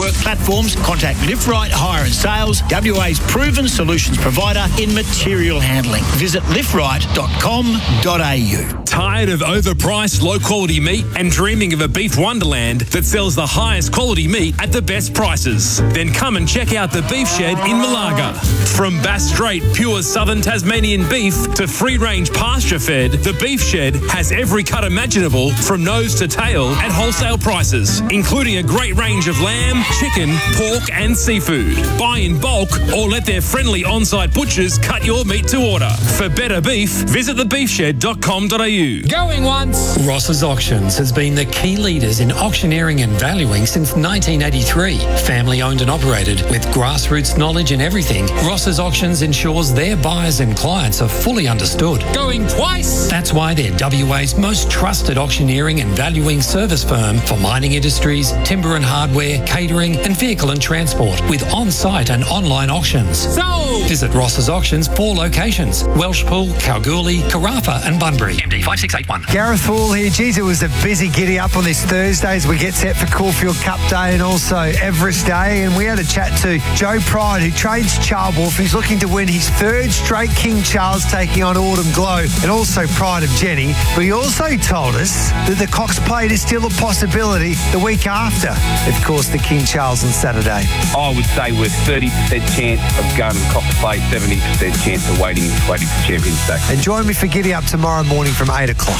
work platforms, contact Lift Right Hire and Sales, WA's proven solutions provider in material handling. Visit liftright.com.au. Tired of overpriced, low-quality meat and dreaming of a beef wonderland that sells the highest quality meat at the best prices? Then come and check out the Beef Shed in Malaga. From Bass Strait pure southern Tasmanian beef to free-range pasture-fed, the Beef Shed has every cut imaginable from nose to tail at wholesale prices, including a great range of lamb, chicken, pork and seafood. Buy in bulk or let their friendly on-site butchers cut your meat to order. For better beef, visit thebeefshed.com.au. Going once. Ross's Auctions has been the key leaders in auctioneering and valuing since 1983. Family owned and operated with grassroots knowledge in everything, Ross's Auctions ensures their buyers and clients are fully understood. Going twice. That's why they're WA's most trusted auctioneering and valuing service firm for mining industries, timber and hardware, catering and vehicle and transport with on-site and online auctions. So visit Ross's Auctions 4 locations: Welshpool, Kalgoorlie, Carafa and Bunbury. MD 5681. Gareth Hall here. Geez, it was a busy giddy up on this Thursday as we get set for Caulfield Cup Day and also Everest Day. And we had a chat to Joe Pride, who trains Charwolf. He's looking to win his 3rd straight King Charles, taking on Autumn Glow and also Pride of Jenny. But he also told us that the Cox Plate is still a possibility the week after, of course, the King Charles on Saturday. I would say we're 30% chance of going to the Cox Plate, 70% chance of waiting for Champions Day. And join me for Giddy Up tomorrow morning from 8 o'clock.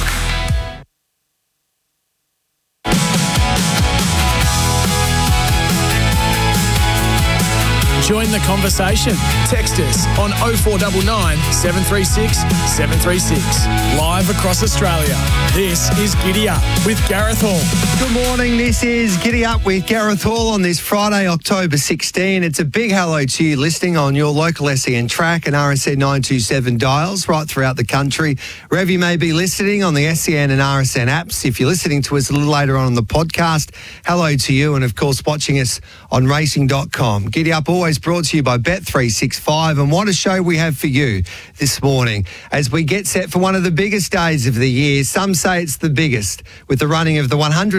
Join the conversation. Text us on 0499 736 736. Live across Australia. This is Giddy Up with Gareth Hall. Good morning. This is Giddy Up with Gareth Hall on this Friday, October 16. It's a big hello to you listening on your local SEN track and RSN 927 dials right throughout the country. Wherever you may be listening on the SEN and RSN apps. If you're listening to us a little later on the podcast, hello to you. And of course, watching us on racing.com. Giddy Up always brought to you by Bet365, and what a show we have for you this morning as we get set for one of the biggest days of the year. Some say it's the biggest, with the running of the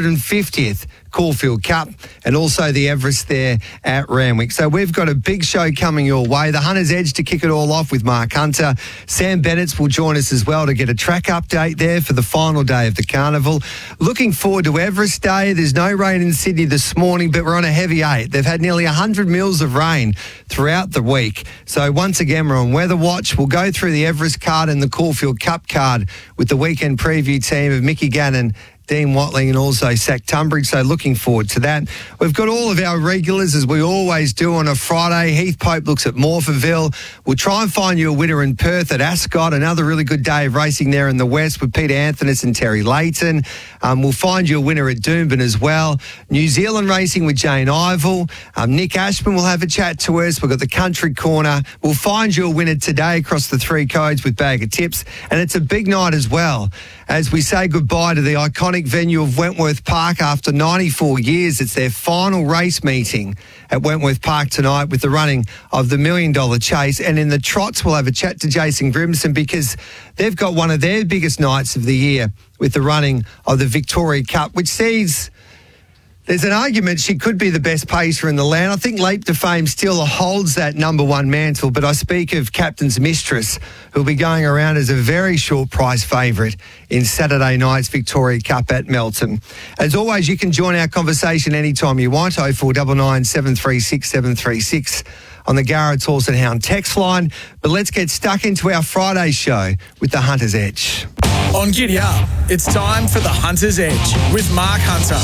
150th Caulfield Cup and also the Everest there at Randwick. So we've got a big show coming your way. The Hunter's Edge to kick it all off with Mark Hunter. Sam Bennett will join us as well to get a track update there for the final day of the carnival. Looking forward to Everest Day. There's no rain in Sydney this morning, but we're on a heavy 8. They've had nearly 100 mils of rain throughout the week. So once again, we're on Weather Watch. We'll go through the Everest card and the Caulfield Cup card with the weekend preview team of Mickey Gannon, Dean Watling and also Zach Tunbridge, so looking forward to that. We've got all of our regulars, as we always do on a Friday. Heath Pope looks at Morphettville. We'll try and find you a winner in Perth at Ascot, another really good day of racing there in the west with Peter Anthony and Terry Layton. We'll find you a winner at Doomben as well. New Zealand racing with Jane Ivel. Nick Ashman will have a chat to us. We've got the Country Corner. We'll find you a winner today across the 3 codes with Bag of Tips. And it's a big night as well as we say goodbye to the iconic venue of Wentworth Park after 94 years. It's their final race meeting at Wentworth Park tonight with the running of the $1 Million Chase. And in the trots, we'll have a chat to Jason Grimson because they've got one of their biggest nights of the year with the running of the Victoria Cup, which sees there's an argument she could be the best pacer in the land. I think Leap to Fame still holds that number 1 mantle, but I speak of Captain's Mistress, who'll be going around as a very short price favourite in Saturday night's Victoria Cup at Melton. As always, you can join our conversation anytime you want, 0499 736 736 on the Garrett's Horse and Hound text line. But let's get stuck into our Friday show with the Hunter's Edge. On Giddy Up, it's time for the Hunter's Edge with Mark Hunter.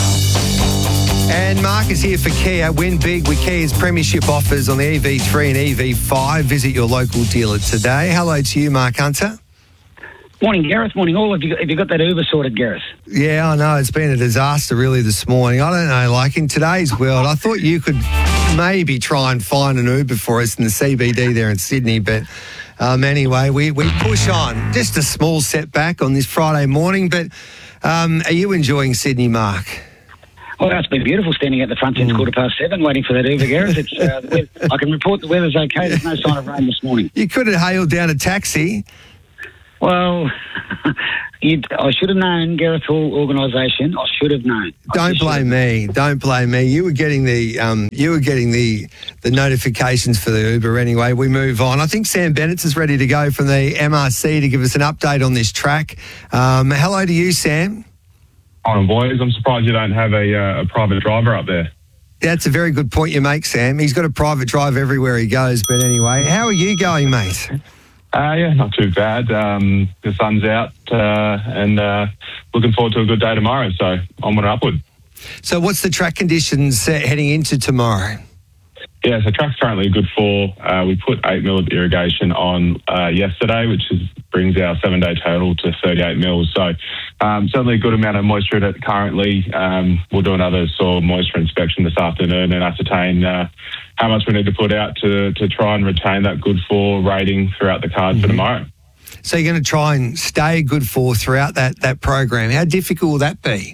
And Mark is here for Kia. Win big with Kia's premiership offers on the EV3 and EV5. Visit your local dealer today. Hello to you, Mark Hunter. Morning, Gareth. Morning, all. Have you got that Uber sorted, Gareth? Yeah, I know. It's been a disaster, really, this morning. I don't know, like in today's world, I thought you could maybe try and find an Uber for us in the CBD there in Sydney, but anyway, we push on. Just a small setback on this Friday morning, but are you enjoying Sydney, Mark? Oh, it's been beautiful standing at the front since 7:15 waiting for that Uber, Gareth. I can report the weather's okay. There's no sign of rain this morning. You could have hailed down a taxi. Well, I should have known, Gareth Hall organisation. I should have known. Don't blame me. Don't blame me. You were getting the notifications for the Uber anyway. We move on. I think Sam Bennett is ready to go from the MRC to give us an update on this track. Hello to you, Sam. Hi, boys. I'm surprised you don't have a private driver up there. That's a very good point you make, Sam. He's got a private drive everywhere he goes. But anyway, how are you going, mate? Yeah, not too bad. The sun's out and looking forward to a good day tomorrow. So onward and upward. So what's the track conditions heading into tomorrow? Yeah, so track's currently good for. We put 8 mil of irrigation on yesterday, which brings our 7-day total to 38 mils. So certainly a good amount of moisture in it currently. We'll do another soil moisture inspection this afternoon and ascertain how much we need to put out to try and retain that good for rating throughout the card for tomorrow. So you're going to try and stay good for throughout that program. How difficult will that be?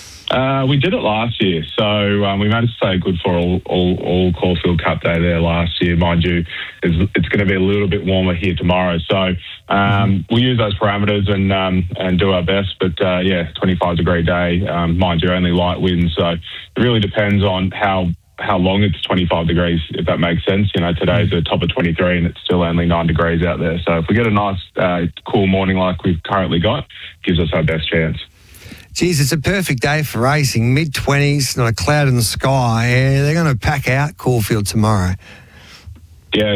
We did it last year, so we managed to stay good for all Caulfield Cup Day there last year. Mind you, it's going to be a little bit warmer here tomorrow, so we'll use those parameters and do our best. But 25-degree day, mind you, only light winds, so it really depends on how long it's 25 degrees, if that makes sense. You know, today's the top of 23 and it's still only 9 degrees out there. So if we get a nice cool morning like we've currently got, gives us our best chance. Geez, it's a perfect day for racing. Mid-20s, not a cloud in the sky. Yeah, they're going to pack out Caulfield tomorrow. Yeah,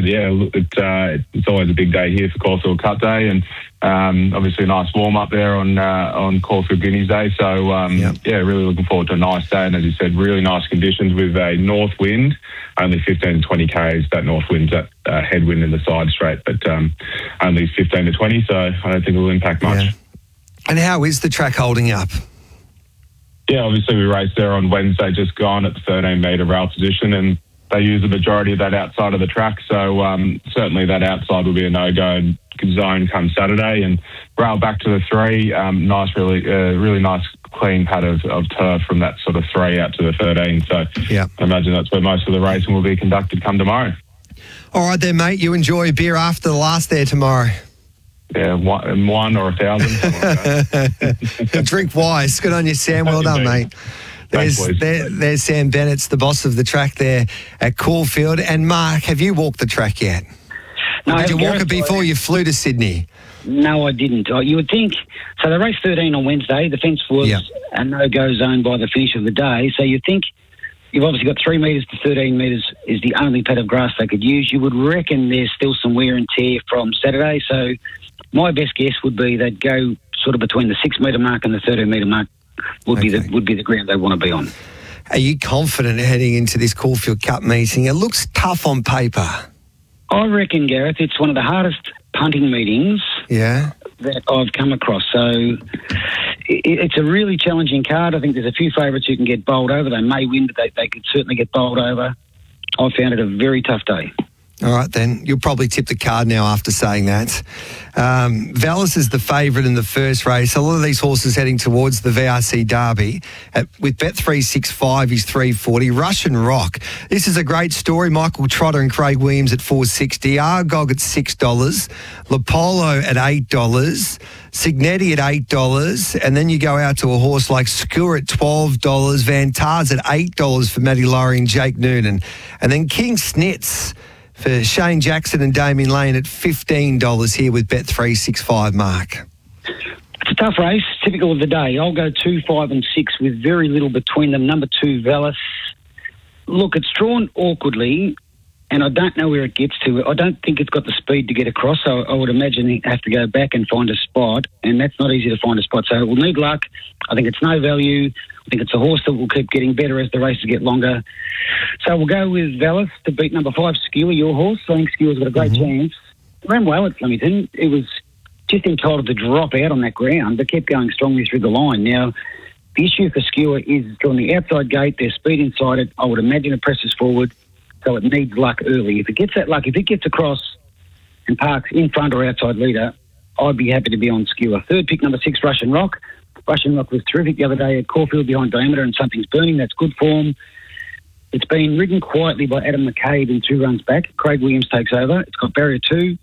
it's always a big day here for Caulfield Cup Day, and obviously a nice warm up there on Caulfield Guineas Day. So really looking forward to a nice day, and as you said, really nice conditions with a north wind, only 15 to 20 k's. That north wind's that headwind in the side straight, but only 15 to 20, so I don't think it will impact much. Yeah. And how is the track holding up? Yeah, obviously we raced there on Wednesday, just gone at the 13-metre rail position, and they use the majority of that outside of the track. So certainly that outside will be a no-go zone come Saturday, and rail back to the 3. Really nice clean pad of turf from that sort of 3 out to the 13. So I imagine that's where most of the racing will be conducted come tomorrow. All right then, mate. You enjoy a beer after the last there tomorrow. Yeah, one or 1,000. Drink wise. Good on you, Sam. Well done, mate. There's Sam Bennett, the boss of the track there at Caulfield. And Mark, have you walked the track yet? No, did you walk it before you flew to Sydney? No, I didn't. You would think. So they raced 13 on Wednesday. The fence was a no-go zone by the finish of the day. So you'd think you've obviously got 3 metres to 13 metres is the only pad of grass they could use. You would reckon there's still some wear and tear from Saturday. So my best guess would be they'd go sort of between the 6-metre mark and the 13-metre mark would be the ground they want to be on. Are you confident heading into this Caulfield Cup meeting? It looks tough on paper. I reckon, Gareth, it's one of the hardest punting meetings that I've come across. So it's a really challenging card. I think there's a few favourites who can get bowled over. They may win, but they could certainly get bowled over. I found it a very tough day. All right, then. You'll probably tip the card now after saying that. Vallis is the favourite in the first race. A lot of these horses heading towards the VRC Derby. With Bet365, he's 340. Russian Rock. This is a great story. Michael Trotter and Craig Williams at $4.60. Argog at $6. Lopolo at $8. Signetti at $8. And then you go out to a horse like Skewer at $12. Van Tars at $8 for Matty Laurie and Jake Noonan. And then King Snitz for Shane Jackson and Damien Lane at $15 here with Bet365, Mark. It's a tough race, typical of the day. I'll go 2, 5 and 6 with very little between them. Number 2, Vallis. Look, it's drawn awkwardly, and I don't know where it gets to. I don't think it's got the speed to get across, so I would imagine he'd have to go back and find a spot, and that's not easy to find a spot. So it will need luck. I think it's no value. I think it's a horse that will keep getting better as the races get longer. So we'll go with Vallis to beat number 5, Skewer, your horse. I think Skewer's got a great chance. Ran well at Flemington. It was just entitled to drop out on that ground, but kept going strongly through the line. Now, the issue for Skewer is on the outside gate, there's speed inside it. I would imagine it presses forward, so it needs luck early. If it gets that luck, if it gets across and parks in front or outside leader, I'd be happy to be on Skewer. Third pick, number 6, Russian Rock. Russian Rock was terrific the other day at Caulfield behind Diameter and Something's Burning. That's good form. It's been ridden quietly by Adam McCabe in 2 runs back. Craig Williams takes over. It's got barrier 2.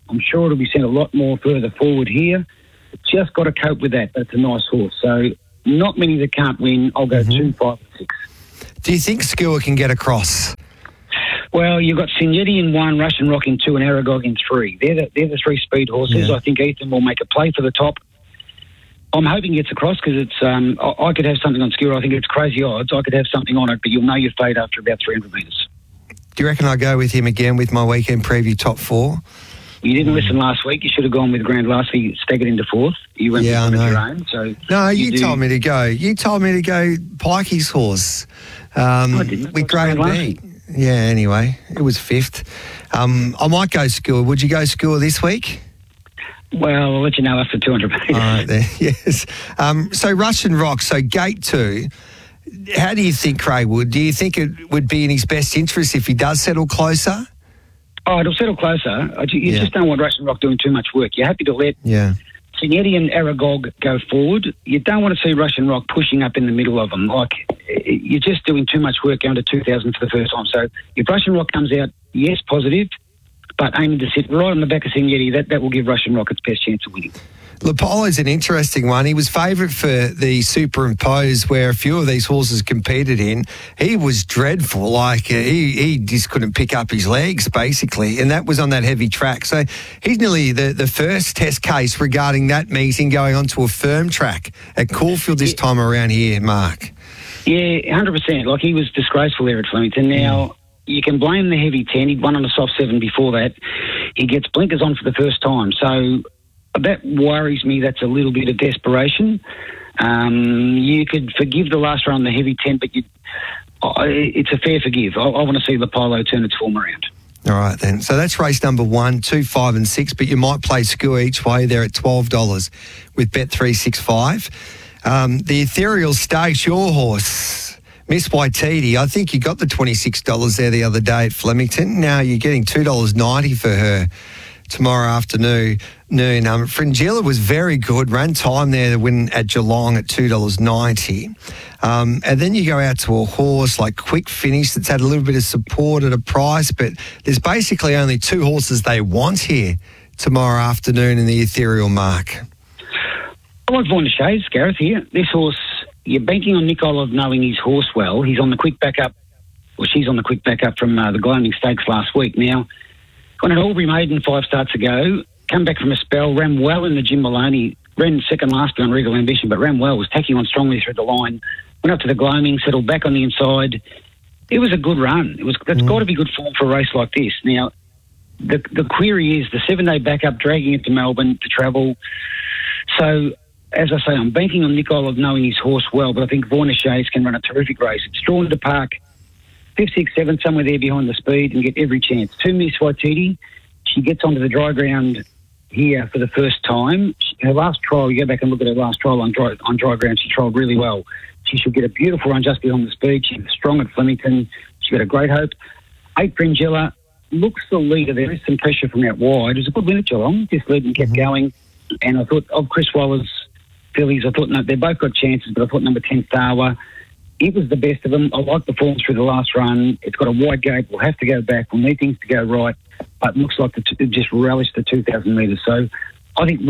I'm sure it'll be sent a lot more further forward here. Just got to cope with that, but it's a nice horse. So not many that can't win. I'll go 2, 5, 6. Do you think Skua can get across? Well, you've got Signetti in 1, Russian Rock in 2 and Aragog in 3. They're the 3 speed horses. Yeah. I think Ethan will make a play for the top. I'm hoping he gets across because it's. I could have something on Skua. I think it's crazy odds. I could have something on it, but you'll know your fate after about 300 metres. Do you reckon I go with him again with my weekend preview top 4? You didn't listen last week. You should have gone with Grand Lastly, staggered into 4th. You went with one of your own. So no, you told me to go. You told me to go Pikey's horse. I didn't. With Graham B. Yeah, anyway, it was 5th. I might go Skua. Would you go Skua this week? Well, I'll let you know after 200 metres. All right, there. Yes. So Russian Rock, so gate 2. How do you think Craig would? Do you think it would be in his best interest if he does settle closer? Oh, it'll settle closer. You just don't want Russian Rock doing too much work. You're happy to let Signetti and Aragog go forward. You don't want to see Russian Rock pushing up in the middle of them. Like, you're just doing too much work going to 2,000 for the first time. So if Russian Rock comes out, yes, positive, but aiming to sit right on the back of Signetti, that will give Russian Rock its best chance of winning. Lopolo's an interesting one. He was favourite for the Superimpose where a few of these horses competed in. He was dreadful. Like, he just couldn't pick up his legs, basically, and that was on that heavy track. So he's nearly the first test case regarding that meeting going onto a firm track at Caulfield this time around here, Mark. Yeah, 100%. Like, he was disgraceful there at Flemington. Now, you can blame the heavy 10. He'd won on a soft 7 before that. He gets blinkers on for the first time. So that worries me. That's a little bit of desperation. You could forgive the last run on the heavy 10, but it's a fair forgive. I want to see the Polo turn its form around. All right, then. So that's race number 1, 2, 5 and 6, but you might play Skua each way there at $12 with Bet365. The Ethereal Stakes, your horse, Miss Waititi, I think you got the $26 there the other day at Flemington. Now you're getting $2.90 for her tomorrow afternoon. Fringilla was very good, ran time there to win at Geelong at $2.90. And then you go out to a horse like Quick Finish that's had a little bit of support at a price, but there's basically only 2 horses they want here tomorrow afternoon in the Ethereal, Mark. I like Vaughan Shades, Gareth, here. This horse, you're banking on Nick Olive knowing his horse well. He's on the quick backup, or she's on the quick backup from the Gloaming Stakes last week. Now, got an Albury maiden 5 starts ago, come back from a spell, ran well in the Jim Maloney, ran second last on Regal Ambition, but ran well, was tacking on strongly through the line, went up to the Gloaming, settled back on the inside. It was a good run. That's got to be good form for a race like this. Now, the query is the 7-day backup, dragging it to Melbourne to travel. So, as I say, I'm banking on Nick Olive knowing his horse well, but I think Vaughan Shades can run a terrific race. It's drawn to park 5, 6, 7, somewhere there behind the speed and get every chance. 2, Miss Waititi. She gets onto the dry ground here for the first time. Her last trial, you go back and look at her last trial on dry ground, she trialled really well. She should get a beautiful run just behind the speed. She's strong at Flemington. She's got a great hope. 8, Fringilla, looks the leader. There is some pressure from out wide. It was a good win at Geelong. Just led and kept going. And I thought of Chris Waller's fillies, I thought, no, they both got chances, but I thought number 10, Starwa, it was the best of them. I like the form through the last run. It's got a wide gate. We'll have to go back. We'll need things to go right. But it looks like it just relished the 2,000 metres. So I think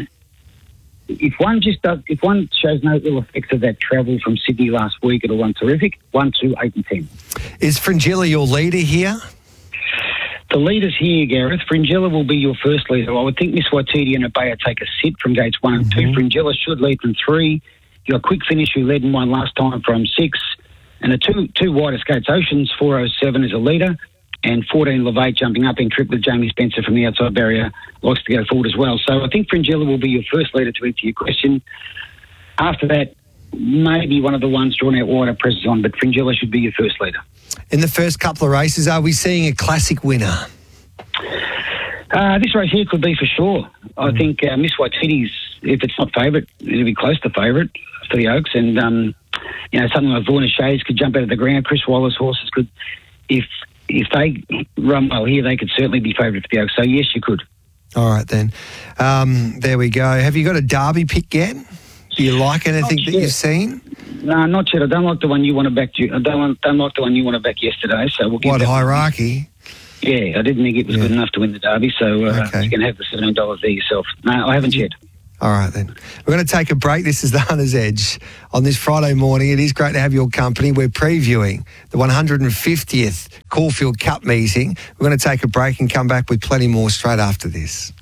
if one shows no ill effects of that travel from Sydney last week, it'll run terrific. 1, 2, 8 and 10. Is Fringilla your leader here? The leaders here, Gareth, Fringilla will be your first leader. I would think Miss Waititi and Abaya take a sit from gates 1 and 2. Fringilla should lead from 3. You got Quick Finish who led and won last time from 6. And the two widest gates, Oceans 407 is a leader, and 14 Levate jumping up in trip with Jamie Spencer from the outside barrier likes to go forward as well. So I think Fringilla will be your first leader to answer your question. After that, maybe one of the ones drawn out wider presses on, but Fringilla should be your first leader. In the first couple of races, are we seeing a classic winner? This race here could be for sure. I think Miss Waititi's, if it's not favourite, it'll be close to favourite for the Oaks. And, something like Vaughan Shades could jump out of the ground. Chris Waller's horses could, if they run well here, they could certainly be favourite for the Oaks. So, yes, you could. All right, then. There we go. Have you got a Derby pick yet? Do you like anything that you've seen? No, not yet. I don't like the one you want to back. I don't like the one you want to back yesterday. So we'll give Hierarchy? Yeah, I didn't think it was good enough to win the Derby, so you can have the $17 there yourself. No, I haven't yet. All right, then. We're going to take a break. This is the Hunter's Edge on this Friday morning. It is great to have your company. We're previewing the 150th Caulfield Cup meeting. We're going to take a break and come back with plenty more straight after this.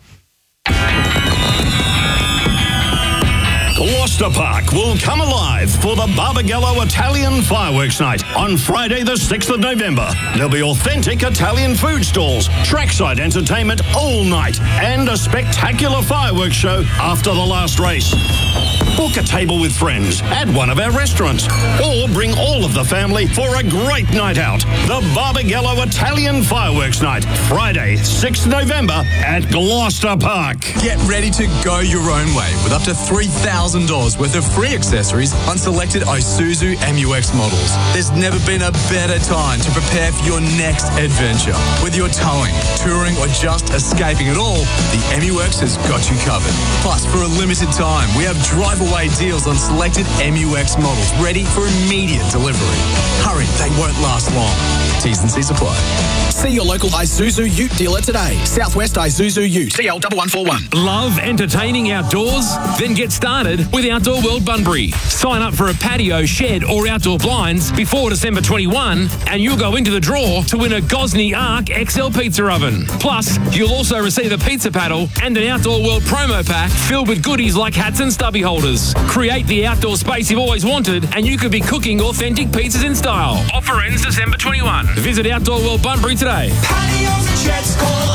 Gloucester Park will come alive for the Barbagallo Italian Fireworks Night on Friday the 6th of November. There'll be authentic Italian food stalls, trackside entertainment all night, and a spectacular fireworks show after the last race. Book a table with friends at one of our restaurants, or bring all of the family for a great night out. The Barbagallo Italian Fireworks Night, Friday, 6th November at Gloucester Park. Get ready to go your own way with up to $3,000 worth of free accessories on selected Isuzu MU-X models. There's never been a better time to prepare for your next adventure. Whether you're towing, touring, or just escaping it all, the MU-X has got you covered. Plus, for a limited time, we have drive-away deals on selected MU-X models ready for immediate delivery. Hurry, they won't last long. T's and C's apply. See your local Isuzu Ute dealer today. Southwest Isuzu Ute. CL 1141. Love entertaining outdoors? Then get started with Outdoor World Bunbury. Sign up for a patio, shed or outdoor blinds before December 21 and you'll go into the draw to win a Gosney Arc XL pizza oven. Plus, you'll also receive a pizza paddle and an Outdoor World promo pack filled with goodies like hats and stubby holders. Create the outdoor space you've always wanted and you could be cooking authentic pizzas in style. Offer ends December 21. Visit Outdoor World Bunbury today. Patios and sheds, call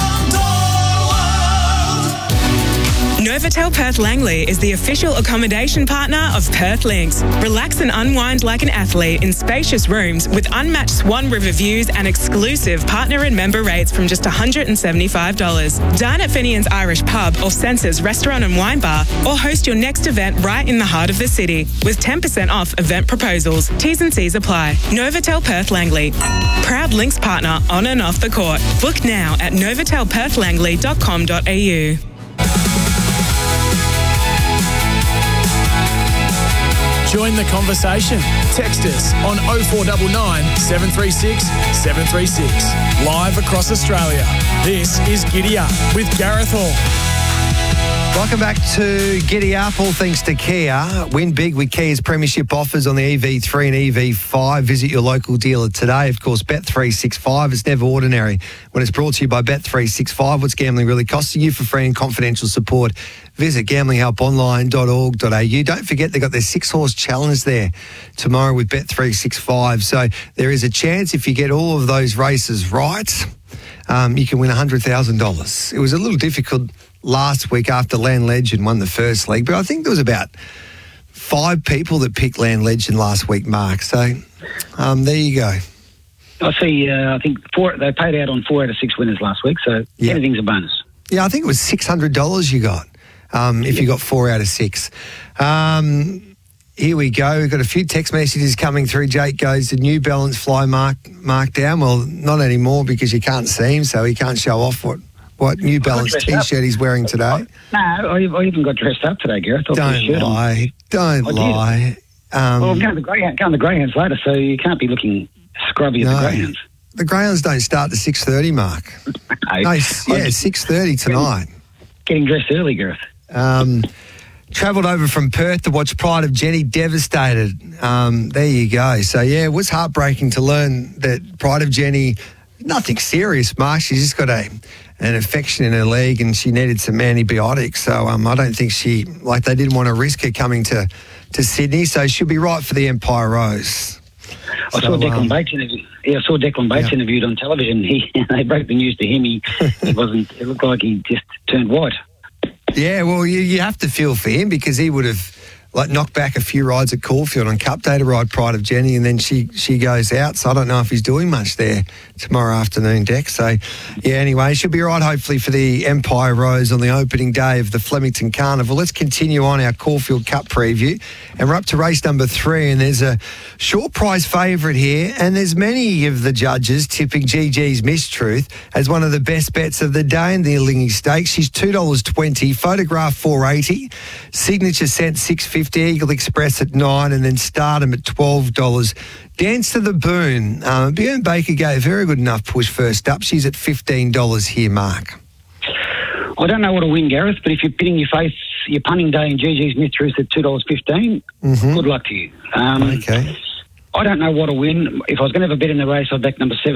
Novotel Perth Langley is the official accommodation partner of Perth Links. Relax and unwind like an athlete in spacious rooms with unmatched Swan River views and exclusive partner and member rates from just $175. Dine at Finian's Irish Pub or Senses Restaurant and Wine Bar, or host your next event right in the heart of the city with 10% off event proposals. T's and C's apply. Novotel Perth Langley. Proud Links partner on and off the court. Book now at novotelperthlangley.com.au. Join the conversation. Text us on 0499 736 736. Live across Australia. This is Giddy Up with Gareth Hall. Welcome back to Giddy Up, all thanks to Kia. Win big with Kia's premiership offers on the EV3 and EV5. Visit your local dealer today. Of course, Bet365 is never ordinary. When it's brought to you by Bet365, what's gambling really costing you? For free and confidential support, visit gamblinghelponline.org.au. Don't forget they've got their 6-horse challenge there tomorrow with Bet365. So there is a chance if you get all of those races right, you can win $100,000. It was a little difficult last week after Land Legend won the first leg, but I think there was about 5 people that picked Land Legend last week, Mark. So there you go. I see, I think they paid out on 4 out of 6 winners last week, so anything's a bonus. Yeah, I think it was $600 you got if you got 4 out of 6. Here we go. We've got a few text messages coming through. Jake goes, the New Balance fly mark down. Well, not anymore because you can't see him, so he can't show off what New Balance T-shirt he's wearing today. No, I even got dressed up today, Gareth. Don't lie. Don't lie. Well, I'm going to the Greyhounds later, so you can't be looking scrubby at the Greyhounds. The Greyhounds don't start at 6:30, Mark. No, 6:30 tonight. Getting dressed early, Gareth. Travelled over from Perth to watch Pride of Jenny, devastated. There you go. So, yeah, it was heartbreaking to learn that Pride of Jenny, nothing serious, Mark. She's just got an infection in her leg and she needed some antibiotics. So I don't think they didn't want to risk her coming to Sydney. So she'll be right for the Empire Rose. I saw Declan Bates interview. Yeah, I saw Declan Bates interviewed on television. They broke the news to him. He wasn't. It looked like he just turned white. Yeah, well, you have to feel for him because he would have knocked back a few rides at Caulfield on Cup Day to ride Pride of Jenny, and then she goes out. So I don't know if he's doing much there tomorrow afternoon, Deck. So, yeah, anyway, she'll be right, hopefully, for the Empire Rose on the opening day of the Flemington Carnival. Let's continue on our Caulfield Cup preview, and we're up to race number 3, and there's a short prize favourite here, and there's many of the judges tipping GG's Mistruth as one of the best bets of the day in the Alinghi Stakes. She's $2.20, Photograph $4.80, Signature Scent $6.50, Eagle Express at $9, and then Stardom at $12 Dance to the Boon. Bjorn Baker gave a very good enough push first up. She's at $15 here, Mark. I don't know what to win, Gareth, but if you're pitting your punting day in GG Smith Truth at $2.15, good luck to you. Okay. I don't know what to win. If I was going to have a bet in the race, I'd back number 7,